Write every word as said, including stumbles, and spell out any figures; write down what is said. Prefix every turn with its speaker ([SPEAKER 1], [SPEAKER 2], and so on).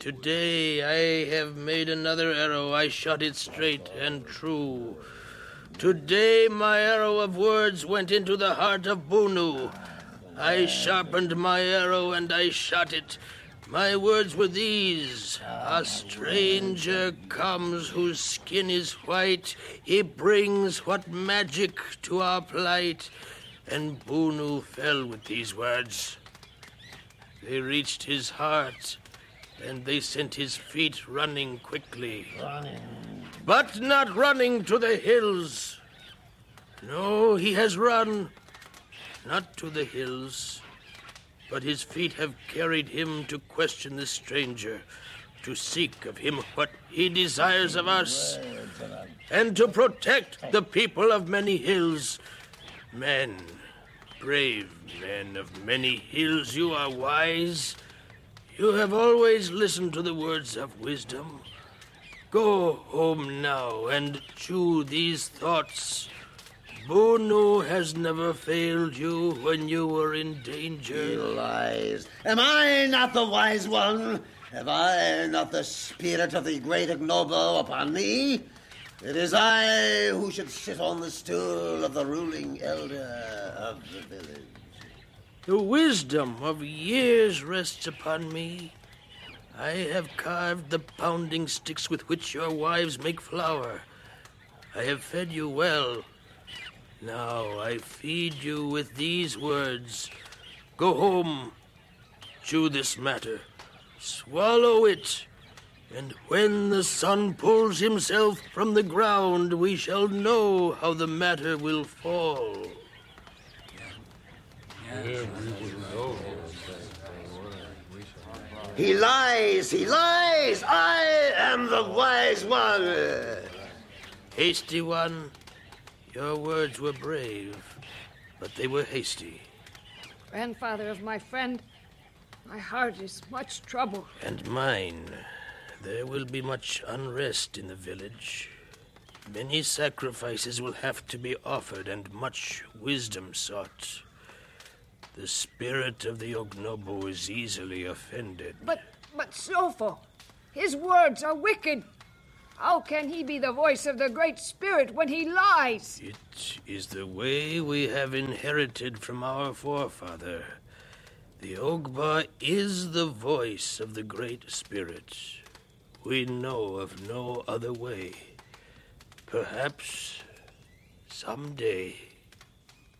[SPEAKER 1] Today I have made another arrow. I shot it straight and true. Today my arrow of words went into the heart of Bunu. I sharpened my arrow and I shot it. My words were these. A stranger comes whose skin is white. He brings what magic to our plight. And Bunu fell with these words. They reached his heart, and they sent his feet running quickly.
[SPEAKER 2] Running.
[SPEAKER 1] But not running to the hills. No, he has run, not to the hills, but his feet have carried him to question the stranger, to seek of him what he desires of us, and to protect the people of many hills. Men, brave men of many hills, you are wise. You have always listened to the words of wisdom. Go home now and chew these thoughts. Bunu has never failed you when you were in danger.
[SPEAKER 2] He lies. Am I not the wise one? Have I not the spirit of the great ignoble upon me? It is I who should sit on the stool of the ruling elder of the village.
[SPEAKER 1] The wisdom of years rests upon me. I have carved the pounding sticks with which your wives make flour. I have fed you well. Now I feed you with these words. Go home, chew this matter, swallow it, and when the sun pulls himself from the ground, we shall know how the matter will fall.
[SPEAKER 2] He lies, he lies! I am the wise one!
[SPEAKER 1] Hasty one, your words were brave, but they were hasty.
[SPEAKER 3] Grandfather of my friend, my heart is much troubled.
[SPEAKER 1] And mine. There will be much unrest in the village. Many sacrifices will have to be offered and much wisdom sought. The spirit of the Ognobu is easily offended.
[SPEAKER 3] But, but Sofo, his words are wicked. How can he be the voice of the Great Spirit when he lies?
[SPEAKER 1] It is the way we have inherited from our forefather. The Ogba is the voice of the Great Spirit. We know of no other way. Perhaps someday